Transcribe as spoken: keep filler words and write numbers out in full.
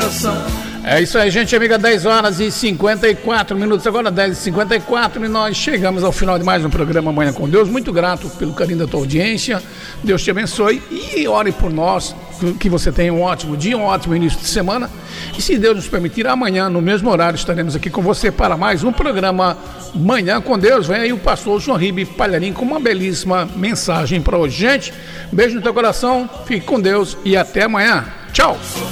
coração. É isso aí, gente amiga, dez horas e cinquenta e quatro minutos, agora dez e cinquenta e quatro, e nós chegamos ao final de mais um programa Manhã com Deus. Muito grato pelo carinho da tua audiência, Deus te abençoe e ore por nós, que você tenha um ótimo dia, um ótimo início de semana, e se Deus nos permitir, amanhã no mesmo horário estaremos aqui com você para mais um programa Manhã com Deus. Vem aí o pastor João Ribe Palharim com uma belíssima mensagem para hoje. Gente, beijo no teu coração, fique com Deus e até amanhã. Tchau!